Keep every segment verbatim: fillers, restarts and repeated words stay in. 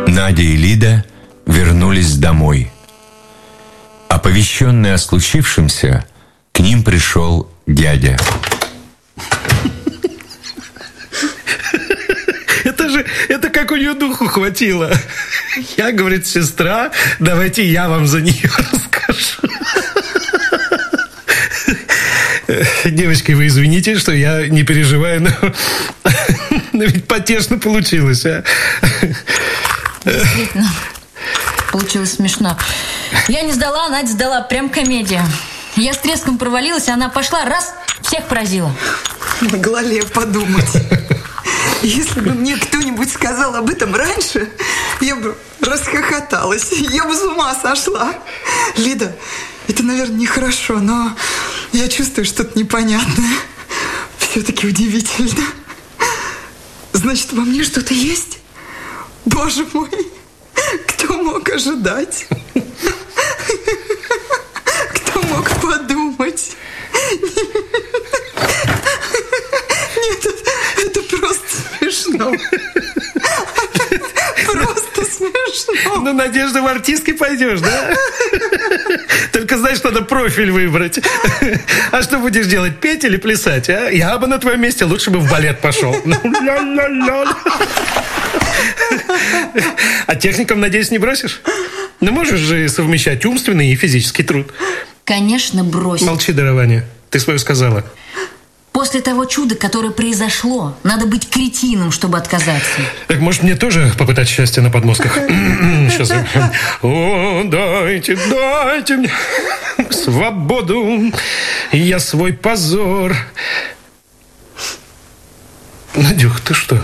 Надя и Лида вернулись домой. Оповещенный о случившемся, к ним пришел дядя. Это же, это как у нее духу хватило. Я, говорит, сестра, давайте я вам за нее расскажу. Девочки, вы извините, что я не переживаю, но, но ведь потешно получилось, а? Действительно, получилось смешно. Я не сдала, Надя сдала, прям комедия. Я с треском провалилась, а она пошла, раз, всех поразила. Могла ли я подумать? Если бы мне кто-нибудь сказал об этом раньше, я бы расхохоталась, я бы с ума сошла. Лида, это, наверное, нехорошо, но я чувствую что-то непонятное. Все-таки удивительно. Значит, во мне что-то есть? Боже мой, кто мог ожидать? Кто мог подумать? Нет, это просто смешно. Просто смешно. Ну, Надежда, в артистки пойдешь, да? Только, знаешь, надо профиль выбрать. А что будешь делать, петь или плясать, а? Я бы на твоем месте лучше бы в балет пошел. А техникам, надеюсь, не бросишь? Ну, можешь же совмещать умственный и физический труд. Конечно, бросить. Молчи, дарование. Ты свое сказала. После того чуда, которое произошло, надо быть кретином, чтобы отказаться. Так, может, мне тоже попытать счастье на подмостках? Сейчас. О, дайте, дайте мне свободу, я свой позор. Надюх, ты что?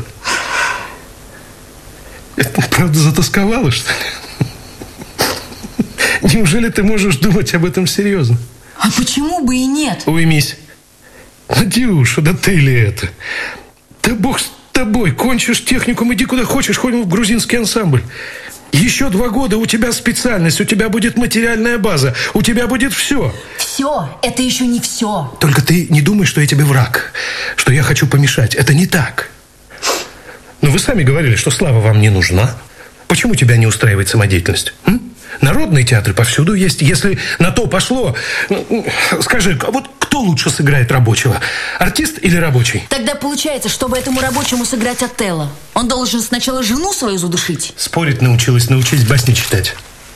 Это правда затасковала, что ли? Неужели ты можешь думать об этом серьезно? А почему бы и нет? Уймись. Надюша, да ты ли это? Да бог с тобой, кончишь техникум, иди куда хочешь, ходим в грузинский ансамбль. Еще два года, у тебя специальность, у тебя будет материальная база, у тебя будет все. Все, это еще не все. Только ты не думай, что я тебе враг, что я хочу помешать. Это не так. Но вы сами говорили, что слава вам не нужна. Почему тебя не устраивает самодеятельность? М? Народные театры повсюду есть. Если на то пошло, скажи, вот кто лучше сыграет рабочего? Артист или рабочий? Тогда получается, чтобы этому рабочему сыграть Отелло, он должен сначала жену свою задушить. Спорить научилась, научись басни читать.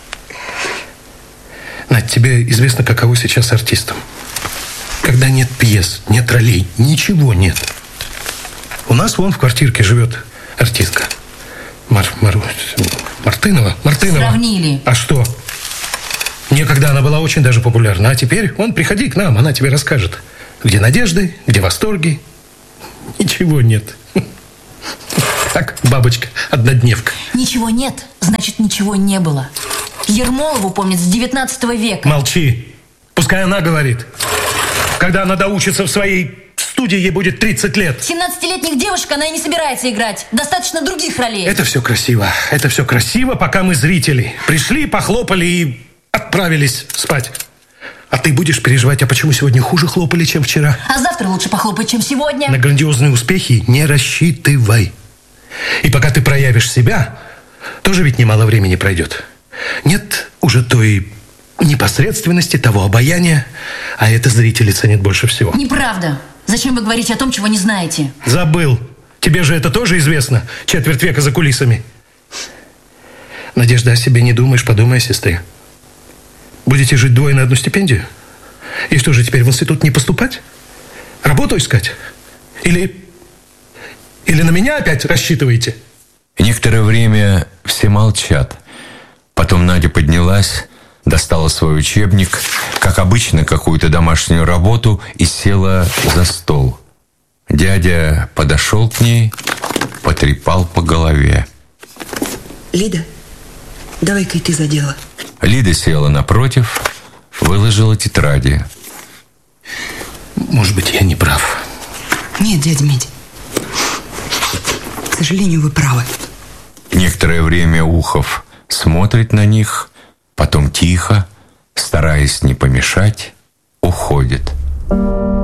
Надь, тебе известно, каково сейчас артистам. Когда нет пьес, нет ролей, ничего нет. У нас вон в квартирке живет артистка. Мар, Мар, Мартынова? Мартынова. Сравнили. А что? Некогда она была очень даже популярна. А теперь, вон, приходи к нам, она тебе расскажет. Где надежды, где восторги. Ничего нет. Так, бабочка, однодневка. Ничего нет, значит, ничего не было. Ермолову помнят с девятнадцатого века. Молчи. Пускай она говорит. Когда она доучится в своей студии, ей будет тридцать лет. семнадцатилетних девушек она и не собирается играть. Достаточно других ролей. Это все красиво. Это все красиво, пока мы зрители. Пришли, похлопали и отправились спать. А ты будешь переживать, а почему сегодня хуже хлопали, чем вчера? А завтра лучше похлопать, чем сегодня. На грандиозные успехи не рассчитывай. И пока ты проявишь себя, тоже ведь немало времени пройдет. Нет уже той непосредственности, того обаяния, а это зрители ценят больше всего. Неправда. Зачем вы говорите о том, чего не знаете? Забыл. Тебе же это тоже известно. Четверть века за кулисами. Надежда, о себе не думаешь, подумай о сестре. Будете жить двое на одну стипендию? И что же, теперь в институт не поступать? Работу искать? Или... Или на меня опять рассчитываете? Некоторое время все молчат. Потом Надя поднялась, достала свой учебник, как обычно, какую-то домашнюю работу и села за стол. Дядя подошел к ней, потрепал по голове. Лида, давай-ка и ты за дело. Лида села напротив, выложила тетради. Может быть, я не прав. Нет, дядя Митя. К сожалению, вы правы. Некоторое время Ухов смотрит на них, потом тихо, стараясь не помешать, уходит.